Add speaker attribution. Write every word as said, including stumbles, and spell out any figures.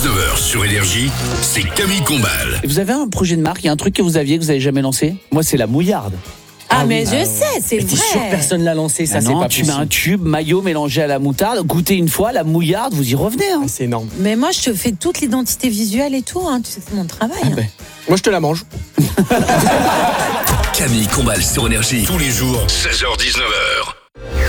Speaker 1: dix-neuf heures sur Énergie, c'est Camille Combal.
Speaker 2: Vous avez un projet de marque, il y a un truc que vous aviez que vous n'avez jamais lancé? Moi, c'est la mouillarde.
Speaker 3: Ah,
Speaker 4: Ah
Speaker 3: mais
Speaker 4: oui.
Speaker 3: je
Speaker 4: Ah
Speaker 3: sais, c'est
Speaker 4: Mais
Speaker 3: vrai.
Speaker 4: t'es sûr que personne l'a lancé, ça
Speaker 2: Ah
Speaker 4: c'est
Speaker 2: non,
Speaker 4: pas
Speaker 2: tu
Speaker 4: possible.
Speaker 2: mets un tube, maillot mélangé à la moutarde, goûtez une fois, la mouillarde, vous y revenez. Hein.
Speaker 4: Ah, c'est énorme.
Speaker 3: Mais moi, je te fais toute l'identité visuelle et tout. Hein. Tu sais que c'est mon travail.
Speaker 2: Ah
Speaker 3: hein.
Speaker 2: ben.
Speaker 4: Moi je te la mange.
Speaker 1: Camille Combal sur Énergie, tous les jours, seize heures dix-neuf heures.